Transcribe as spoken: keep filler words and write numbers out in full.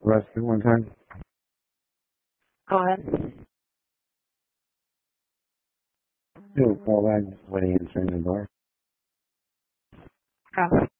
Rusty, one time. Go ahead. Do a call back, just waiting inside the door. Go.